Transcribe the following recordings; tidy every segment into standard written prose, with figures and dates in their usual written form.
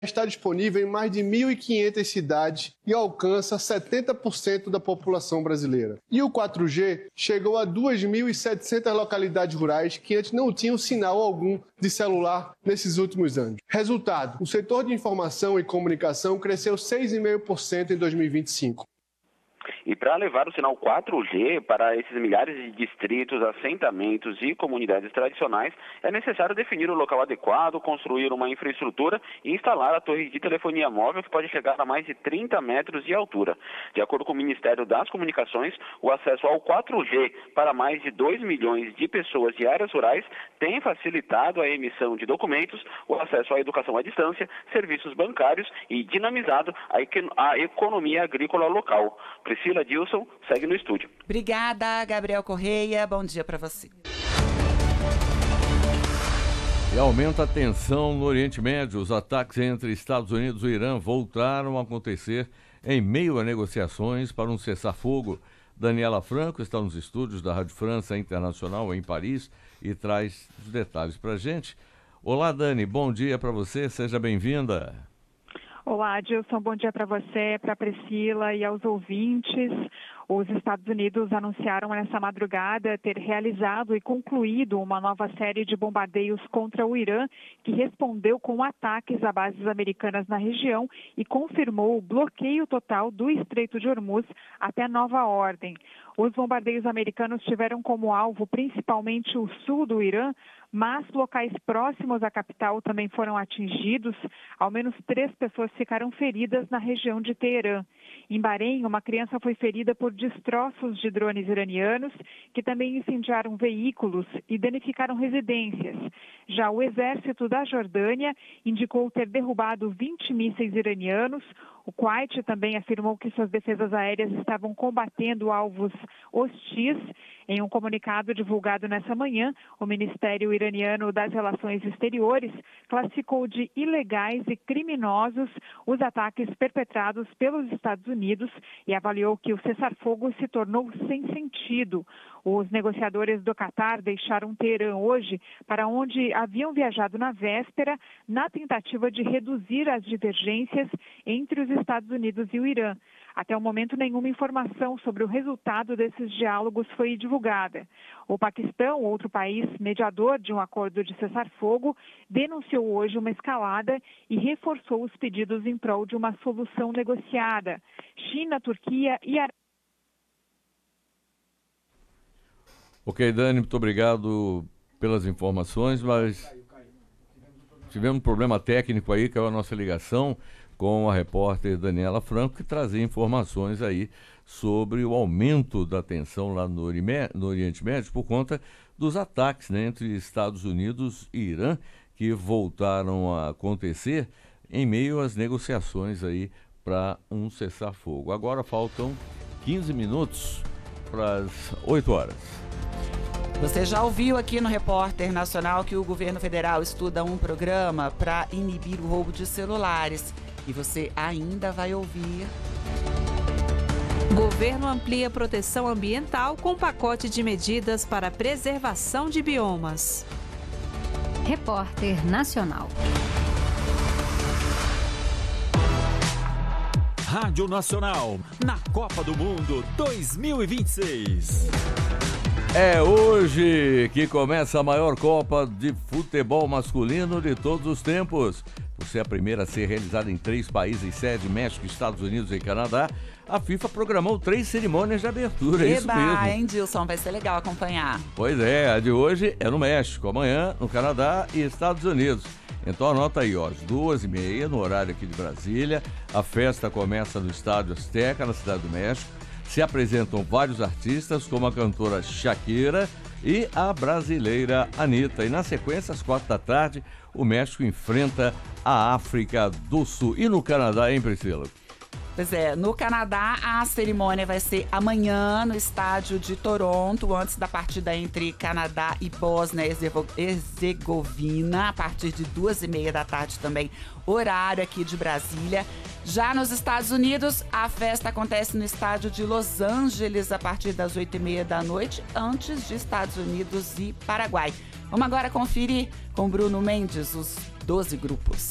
está disponível em mais de 1.500 cidades e alcança 70% da população brasileira. E o 4G chegou a 2.700 localidades rurais que antes não tinham sinal algum de celular nesses últimos anos. Resultado, o setor de informação e comunicação cresceu 6,5% em 2025. E para levar o sinal 4G para esses milhares de distritos, assentamentos e comunidades tradicionais, é necessário definir o local adequado, construir uma infraestrutura e instalar a torre de telefonia móvel que pode chegar a mais de 30 metros de altura. De acordo com o Ministério das Comunicações, o acesso ao 4G para mais de 2 milhões de pessoas de áreas rurais tem facilitado a emissão de documentos, o acesso à educação à distância, serviços bancários e dinamizado a economia agrícola local. Priscila Dilson, segue no estúdio. Obrigada, Gabriel Correia. Bom dia para você. E aumenta a tensão no Oriente Médio. Os ataques entre Estados Unidos e o Irã voltaram a acontecer em meio a negociações para um cessar-fogo. Daniela Franco está nos estúdios da Rádio França Internacional em Paris e traz os detalhes para a gente. Olá, Dani, bom dia para você, seja bem-vinda. Olá, Adilson, bom dia para você, para a Priscila e aos ouvintes. Os Estados Unidos anunciaram nessa madrugada ter realizado e concluído uma nova série de bombardeios contra o Irã, que respondeu com ataques a bases americanas na região e confirmou o bloqueio total do Estreito de Hormuz até nova ordem. Os bombardeios americanos tiveram como alvo principalmente o sul do Irã, mas locais próximos à capital também foram atingidos. Ao menos 3 pessoas ficaram feridas na região de Teherã. Em Bahrein, uma criança foi ferida por destroços de drones iranianos, que também incendiaram veículos e danificaram residências. Já o exército da Jordânia indicou ter derrubado 20 mísseis iranianos. O Kuwait também afirmou que suas defesas aéreas estavam combatendo alvos hostis. Em um comunicado divulgado nessa manhã, o Ministério Iraniano das Relações Exteriores classificou de ilegais e criminosos os ataques perpetrados pelos Estados Unidos e avaliou que o cessar-fogo se tornou sem sentido. Os negociadores do Catar deixaram Teherã hoje, para onde haviam viajado na véspera, na tentativa de reduzir as divergências entre os Estados Unidos e o Irã. Até o momento, nenhuma informação sobre o resultado desses diálogos foi divulgada. O Paquistão, outro país mediador de um acordo de cessar-fogo, denunciou hoje uma escalada e reforçou os pedidos em prol de uma solução negociada. China, Turquia e Arábia. Ok, Dani, muito obrigado pelas informações, mas tivemos um problema técnico aí, que é a nossa ligação com a repórter Daniela Franco, que trazia informações aí sobre o aumento da tensão lá no Oriente Médio por conta dos ataques, né, entre Estados Unidos e Irã, que voltaram a acontecer em meio às negociações aí para um cessar-fogo. Agora faltam 15 minutos para as 8 horas. Você já ouviu aqui no Repórter Nacional que o governo federal estuda um programa para inibir o roubo de celulares. E você ainda vai ouvir. Governo amplia proteção ambiental com pacote de medidas para a preservação de biomas. Repórter Nacional. Rádio Nacional, na Copa do Mundo 2026. É hoje que começa a maior Copa de futebol masculino de todos os tempos. Por ser a primeira a ser realizada em 3 países sede, México, Estados Unidos e Canadá, a FIFA programou 3 cerimônias de abertura, é isso mesmo. Hein, Dilson? Vai ser legal acompanhar. Pois é, a de hoje é no México, amanhã no Canadá e Estados Unidos. Então anota aí, ó, às 2h30, no horário aqui de Brasília, a festa começa no Estádio Azteca, na Cidade do México. Se apresentam vários artistas, como a cantora Shakira e a brasileira Anitta. E na sequência, às 4h, o México enfrenta a África do Sul. E no Canadá, hein, Priscila? Pois é, no Canadá a cerimônia vai ser amanhã no estádio de Toronto, antes da partida entre Canadá e Bósnia-Herzegovina, a partir de 2h30 também, horário aqui de Brasília. Já nos Estados Unidos, a festa acontece no estádio de Los Angeles a partir das 8h30, antes de Estados Unidos e Paraguai. Vamos agora conferir com Bruno Mendes os 12 grupos.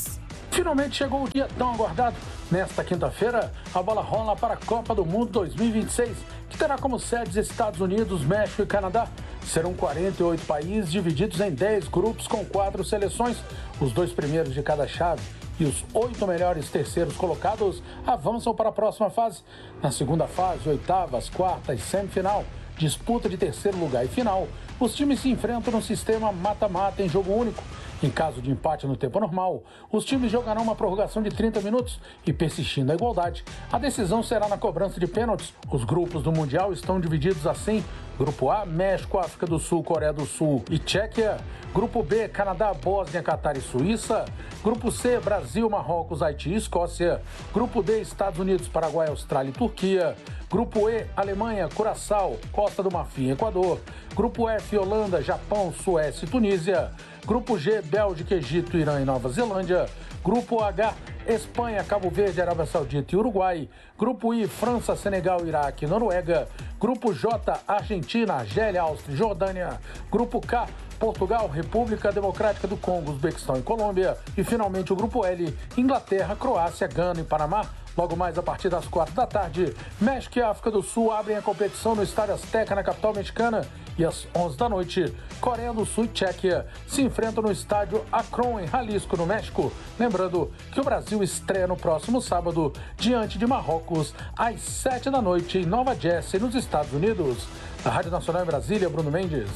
Finalmente chegou o dia tão aguardado. Nesta quinta-feira, a bola rola para a Copa do Mundo 2026, que terá como sedes Estados Unidos, México e Canadá. Serão 48 países divididos em 10 grupos com 4 seleções. Os 2 primeiros de cada chave e os 8 melhores terceiros colocados avançam para a próxima fase. Na segunda fase, oitavas, quartas e semifinal, disputa de terceiro lugar e final, os times se enfrentam no sistema mata-mata em jogo único. Em caso de empate no tempo normal, os times jogarão uma prorrogação de 30 minutos e, persistindo a igualdade, a decisão será na cobrança de pênaltis. Os grupos do Mundial estão divididos assim: Grupo A, México, África do Sul, Coreia do Sul e Tchequia. Grupo B, Canadá, Bósnia, Catar e Suíça. Grupo C, Brasil, Marrocos, Haiti e Escócia. Grupo D, Estados Unidos, Paraguai, Austrália e Turquia. Grupo E, Alemanha, Curaçao, Costa do Marfim e Equador. Grupo F, Holanda, Japão, Suécia e Tunísia. Grupo G, Bélgica, Egito, Irã e Nova Zelândia. Grupo H, Espanha, Cabo Verde, Arábia Saudita e Uruguai. Grupo I, França, Senegal, Iraque e Noruega. Grupo J, Argentina, Argélia, Áustria e Jordânia. Grupo K, Portugal, República Democrática do Congo, Uzbequistão e Colômbia. E finalmente o Grupo L, Inglaterra, Croácia, Gana e Panamá. Logo mais a partir das 4 da tarde, México e África do Sul abrem a competição no Estádio Azteca, na capital mexicana. E às 11 da noite, Coreia do Sul e Tchequia se enfrentam no estádio Akron, em Jalisco, no México. Lembrando que o Brasil estreia no próximo sábado, diante de Marrocos, às 7 da noite, em Nova Jersey, nos Estados Unidos. Da Rádio Nacional em Brasília, Bruno Mendes.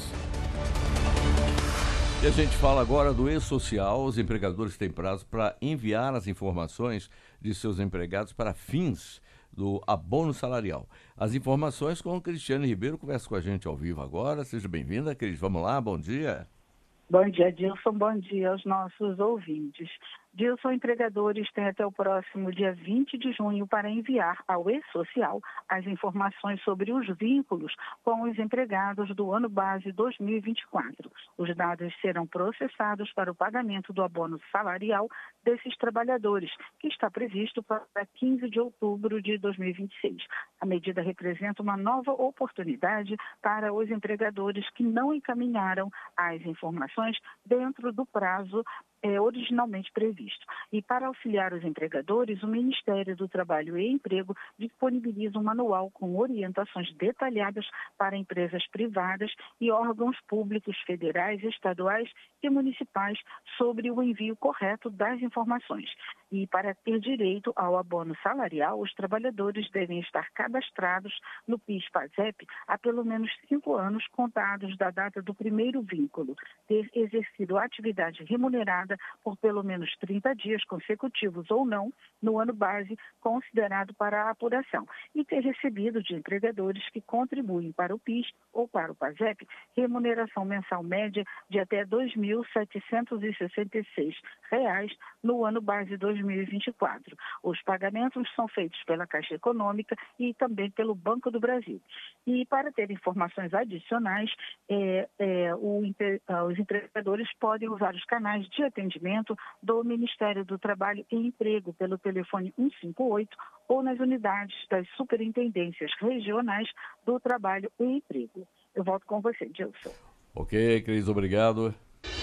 E a gente fala agora do E-Social. Os empregadores têm prazo para enviar as informações de seus empregados para fins do abono salarial. As informações com o Cristiane Ribeiro, conversa com a gente ao vivo agora. Seja bem-vinda, Cris. Vamos lá, bom dia. Bom dia, Dilson. Bom dia aos nossos ouvintes. Dilson, empregadores têm até o próximo dia 20 de junho para enviar ao E-Social as informações sobre os vínculos com os empregados do ano base 2024. Os dados serão processados para o pagamento do abono salarial desses trabalhadores, que está previsto para 15 de outubro de 2026. A medida representa uma nova oportunidade para os empregadores que não encaminharam as informações dentro do prazo originalmente previsto. E para auxiliar os empregadores, o Ministério do Trabalho e Emprego disponibiliza um manual com orientações detalhadas para empresas privadas e órgãos públicos federais, estaduais e municipais sobre o envio correto das informações. E para ter direito ao abono salarial, os trabalhadores devem estar cadastrados no PIS/PASEP há pelo menos 5 anos contados da data do primeiro vínculo, ter exercido a atividade remunerada por pelo menos 30 dias consecutivos ou não no ano base considerado para a apuração e ter recebido de empregadores que contribuem para o PIS ou para o PASEP remuneração mensal média de até R$ 2.766 no ano base 2024. Os pagamentos são feitos pela Caixa Econômica e também pelo Banco do Brasil. E para ter informações adicionais, os empregadores podem usar os canais de atendimento do Ministério do Trabalho e Emprego pelo telefone 158 ou nas unidades das superintendências regionais do Trabalho e Emprego. Eu volto com você, Dilson. Ok, Cris, obrigado.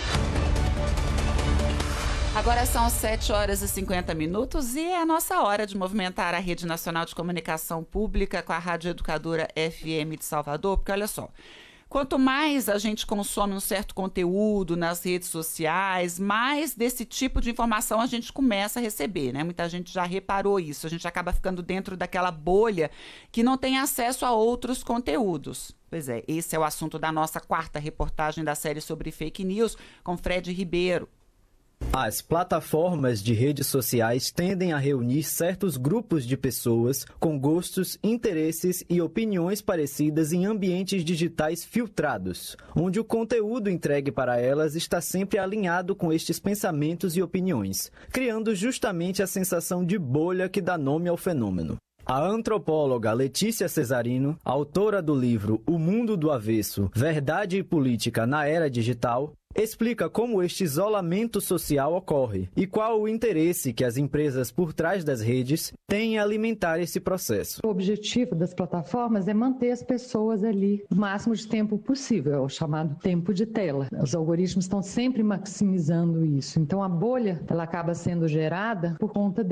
Agora são 7 horas e 50 minutos e é a nossa hora de movimentar a Rede Nacional de Comunicação Pública com a Rádio Educadora FM de Salvador, porque olha só, quanto mais a gente consome um certo conteúdo nas redes sociais, mais desse tipo de informação a gente começa a receber, né? Muita gente já reparou isso, a gente acaba ficando dentro daquela bolha que não tem acesso a outros conteúdos. Pois é, esse é o assunto da nossa 4ª reportagem da série sobre fake news com Fred Ribeiro. As plataformas de redes sociais tendem a reunir certos grupos de pessoas com gostos, interesses e opiniões parecidas em ambientes digitais filtrados, onde o conteúdo entregue para elas está sempre alinhado com estes pensamentos e opiniões, criando justamente a sensação de bolha que dá nome ao fenômeno. A antropóloga Letícia Cesarino, autora do livro O Mundo do Avesso, Verdade e Política na Era Digital, explica como este isolamento social ocorre e qual o interesse que as empresas por trás das redes têm em alimentar esse processo. O objetivo das plataformas é manter as pessoas ali o máximo de tempo possível, é o chamado tempo de tela. Os algoritmos estão sempre maximizando isso. Então a bolha ela acaba sendo gerada por conta